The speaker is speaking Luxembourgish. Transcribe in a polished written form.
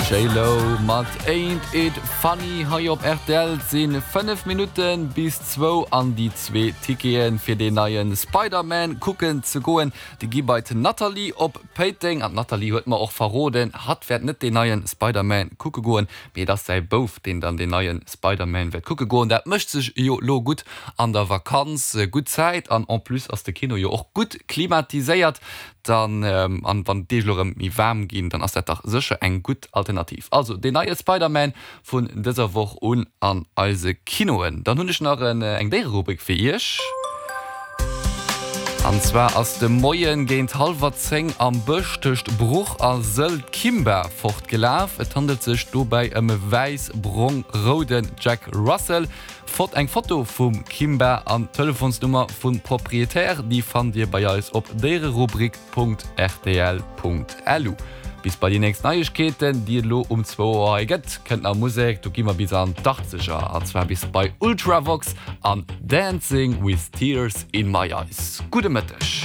J-Lo mat Ain't It Funny hai op RTL sinn 5 Minuten bis 2 an die 2 Tikeen fir den neuen Spider-Man kucken ze goen. Die gi bei Natalie op Painting an Natalie huet man auch verroden, hat werd net den neuen Spider-Man kucke goen, wie das sei bof den dann den neuen Spider-Man werd kucke goen. Dat mcht sech jo lo gut an der Vakanz, gut Zeit an plus aus de Kino jo auch gut klimatiséiert. Dann an wann Delorem mi warm gin, dann ass der Dach secher eng gut Alternativ. Also den neue Spider-Man vun déser Woch un an eise Kinoen. Dann hunn ich noch eng D-Rubrik fir Ich. Und zwar aus dem Moien géint halverzeng am Bëchtecht Bruch a Söld Kimber fortgelaf. Et handelt sich dobei weiss-brong-roden Jack Russell. Fort eng Foto vum Kimber an Telefonsnummer vun Proprietär, die fand ihr bei uns op dererubrik.rtl.lu. Bis bei die nächsten Neuigkeiten, die lo um 2 Uhr geht, könnt ihr Musik, du gimmer bis an 80er, und zwar bis bei Ultravox an Dancing with Tears in My Eyes. Gute Mittag.